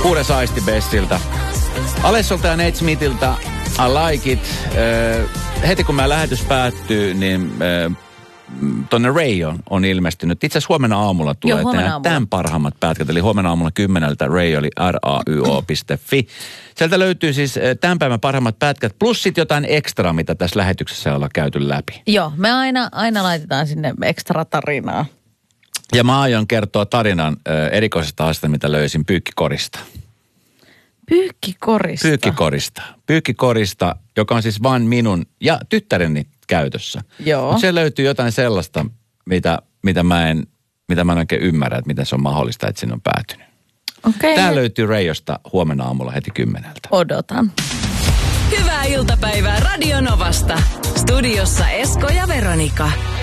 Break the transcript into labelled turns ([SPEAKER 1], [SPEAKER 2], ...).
[SPEAKER 1] Uudes Aisti Bessiltä. Alessolta ja Nate Smithiltä I Like It. Heti kun meidän lähetys päättyy, niin tonne Ray on ilmestynyt. Itse asiassa huomenna aamulla tulee tämän parhaimmat pätkät. Eli huomenna aamulla 10 Ray oli rayo.fi. Sieltä löytyy siis tämän päivän parhaimmat pätkät, plus sitten jotain ekstra, mitä tässä lähetyksessä ollaan käyty läpi.
[SPEAKER 2] Joo, me aina laitetaan sinne ekstra tarinaa.
[SPEAKER 1] Ja mä aion kertoa tarinan erikoisesta asiasta, mitä löysin pyykkikorista.
[SPEAKER 2] Pyykkikorista?
[SPEAKER 1] Pyykkikorista, joka on siis vain minun ja tyttäreni käytössä.
[SPEAKER 2] Joo.
[SPEAKER 1] Mutta siellä löytyy jotain sellaista, mitä mä en oikein ymmärrä, että miten se on mahdollista, että sinne on päätynyt.
[SPEAKER 2] Okay.
[SPEAKER 1] Tää löytyy Rayosta huomenna aamulla heti 10.
[SPEAKER 2] Odotan.
[SPEAKER 3] Hyvää iltapäivää Radio Novasta. Studiossa Esko ja Veronika.